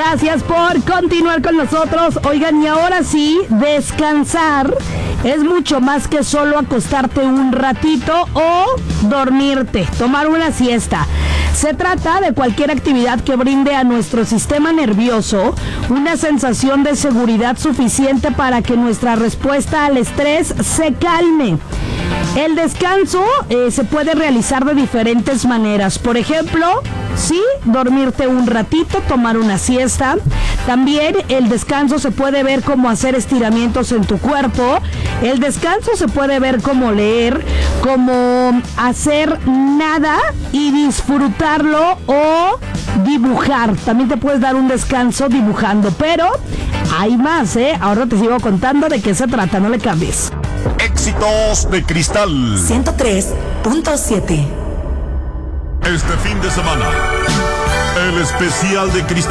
Gracias por continuar con nosotros. Oigan, y ahora sí, descansar es mucho más que solo acostarte un ratito o dormirte, tomar una siesta. Se trata de cualquier actividad que brinde a nuestro sistema nervioso una sensación de seguridad suficiente para que nuestra respuesta al estrés se calme. El descanso se puede realizar de diferentes maneras. Por ejemplo, sí, dormirte un ratito, tomar una siesta. También el descanso se puede ver como hacer estiramientos en tu cuerpo. El descanso se puede ver como leer, como hacer nada y disfrutarlo o dibujar. También te puedes dar un descanso dibujando, pero hay más, ¿eh? Ahora te sigo contando de qué se trata, no le cambies. Éxitos de Cristal 103.7. Este fin de semana, el especial de Cristal.